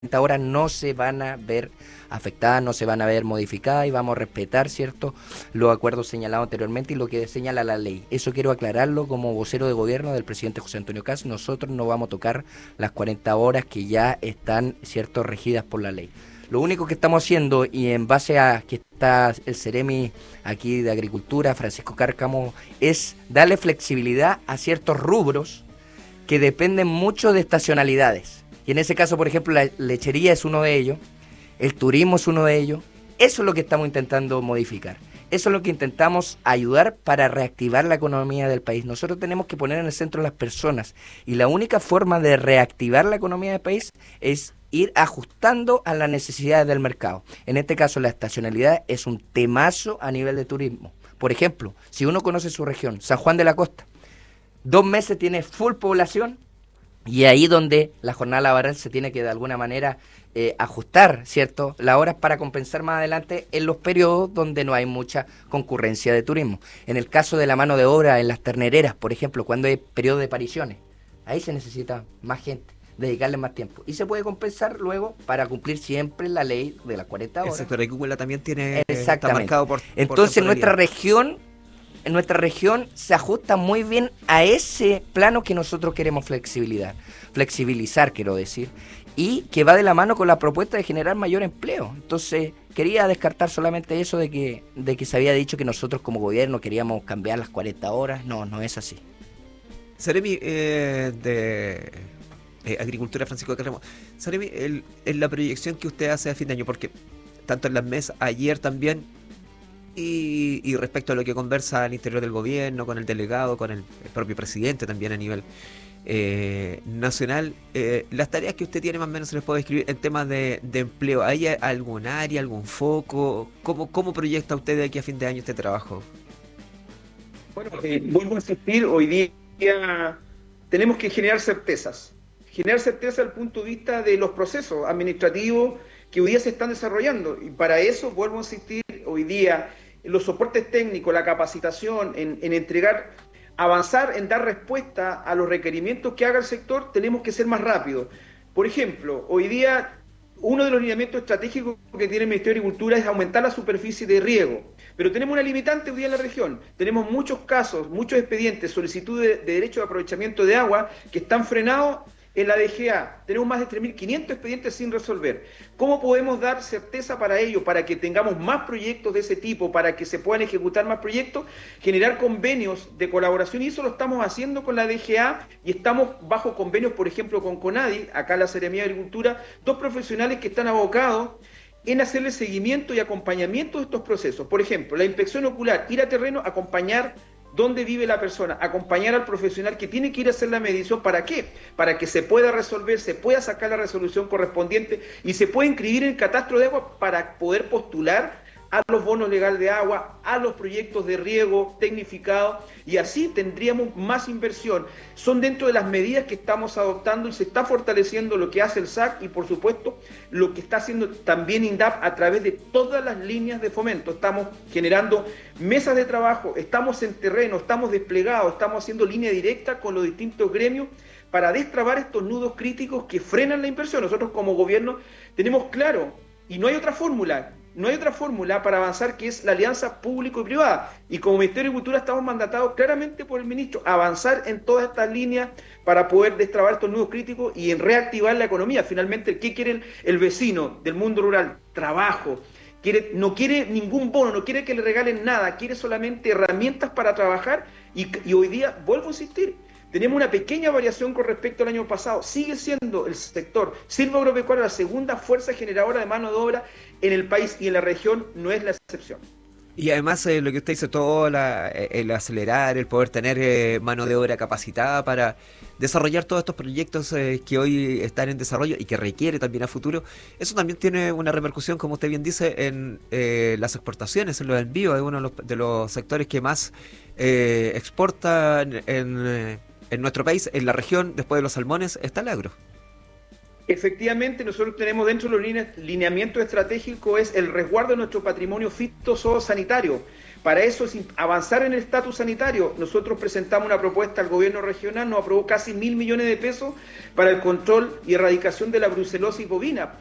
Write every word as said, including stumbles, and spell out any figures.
horas no se van a ver afectadas, no se van a ver modificadas y vamos a respetar, ¿cierto?, los acuerdos señalados anteriormente y lo que señala la ley. Eso quiero aclararlo como vocero de gobierno del presidente José Antonio Kast. Nosotros no vamos a tocar las cuarenta horas que ya están, ¿cierto?, regidas por la ley. Lo único que estamos haciendo, y en base a que está el Ceremi aquí de Agricultura, Francisco Cárcamo, es darle flexibilidad a ciertos rubros que dependen mucho de estacionalidades. Y en ese caso, por ejemplo, la lechería es uno de ellos, el turismo es uno de ellos. Eso es lo que estamos intentando modificar. Eso es lo que intentamos ayudar para reactivar la economía del país. Nosotros tenemos que poner en el centro a las personas. Y la única forma de reactivar la economía del país es ir ajustando a las necesidades del mercado. En este caso, la estacionalidad es un temazo a nivel de turismo. Por ejemplo, si uno conoce su región, San Juan de la Costa, dos meses tiene full población, y ahí donde la jornada laboral se tiene que de alguna manera eh, ajustar, ¿cierto?, las horas para compensar más adelante en los periodos donde no hay mucha concurrencia de turismo. En el caso de la mano de obra en las ternereras, por ejemplo, cuando hay periodo de pariciones, ahí se necesita más gente, dedicarle más tiempo. Y se puede compensar luego para cumplir siempre la ley de las cuarenta horas. El sector agrícola también tiene, Exactamente. está marcado por, por Entonces nuestra región... En nuestra región se ajusta muy bien a ese plano que nosotros queremos flexibilidad, flexibilizar, quiero decir, y que va de la mano con la propuesta de generar mayor empleo. Entonces, quería descartar solamente eso de que, de que se había dicho que nosotros como gobierno queríamos cambiar las cuarenta horas. No, no es así. Ceremi, eh, de eh, Agricultura, Francisco Cárcamo. Ceremi, el, en la proyección que usted hace a fin de año, porque tanto en las mesas, ayer también, Y, y respecto a lo que conversa al interior del gobierno, con el delegado, con el, el propio presidente también a nivel eh, nacional, eh, las tareas que usted tiene más o menos se les puede describir en temas de, de empleo. ¿Hay algún área, algún foco? ¿Cómo, cómo proyecta usted de aquí a fin de año este trabajo? Bueno, eh, vuelvo a insistir, hoy día tenemos que generar certezas. Generar certeza desde el punto de vista de los procesos administrativos que hoy día se están desarrollando. Y para eso, vuelvo a insistir, hoy día los soportes técnicos, la capacitación, en, en entregar, avanzar en dar respuesta a los requerimientos que haga el sector, tenemos que ser más rápidos. Por ejemplo, hoy día uno de los lineamientos estratégicos que tiene el Ministerio de Agricultura es aumentar la superficie de riego. Pero tenemos una limitante hoy día en la región. Tenemos muchos casos, muchos expedientes, solicitudes de, de derecho de aprovechamiento de agua que están frenados en la D G A. Tenemos más de tres mil quinientos expedientes sin resolver. ¿Cómo podemos dar certeza para ello, para que tengamos más proyectos de ese tipo, para que se puedan ejecutar más proyectos? Generar convenios de colaboración, y eso lo estamos haciendo con la D G A, y estamos bajo convenios, por ejemplo, con CONADI, acá la Seremía de Agricultura, dos profesionales que están abocados en hacerle seguimiento y acompañamiento de estos procesos. Por ejemplo, la inspección ocular, ir a terreno, acompañar dónde vive la persona, acompañar al profesional que tiene que ir a hacer la medición. ¿Para qué? Para que se pueda resolver, se pueda sacar la resolución correspondiente y se pueda inscribir en el catastro de agua para poder postular a los bonos legales de agua, a los proyectos de riego tecnificado, y así tendríamos más inversión. Son dentro de las medidas que estamos adoptando y se está fortaleciendo lo que hace el S A C y, por supuesto, lo que está haciendo también INDAP a través de todas las líneas de fomento. Estamos generando mesas de trabajo, estamos en terreno, estamos desplegados, estamos haciendo línea directa con los distintos gremios para destrabar estos nudos críticos que frenan la inversión. Nosotros como gobierno tenemos claro, y no hay otra fórmula, no hay otra fórmula para avanzar, que es la alianza público y privada. Y como Ministerio de Cultura estamos mandatados claramente por el ministro a avanzar en todas estas líneas para poder destrabar estos nudos críticos y en reactivar la economía. Finalmente, ¿qué quiere el, el vecino del mundo rural? Trabajo. Quiere, no quiere ningún bono, no quiere que le regalen nada, quiere solamente herramientas para trabajar. Y, y hoy día, vuelvo a insistir, tenemos una pequeña variación con respecto al año pasado. Sigue siendo el sector silvoagropecuario la segunda fuerza generadora de mano de obra en el país, y en la región no es la excepción. Y además eh, lo que usted dice, todo la, el acelerar, el poder tener eh, mano de obra capacitada para desarrollar todos estos proyectos eh, que hoy están en desarrollo y que requiere también a futuro, eso también tiene una repercusión, como usted bien dice, en eh, las exportaciones, en los envíos. Es uno de los, de los sectores que más eh, exporta en, en, en nuestro país, en la región, después de los salmones, está el agro. Efectivamente, nosotros tenemos dentro de los line- lineamientos estratégicos es el resguardo de nuestro patrimonio fitosanitario. Para eso es avanzar en el estatus sanitario. Nosotros presentamos una propuesta al gobierno regional, nos aprobó casi mil millones de pesos para el control y erradicación de la brucelosis bovina.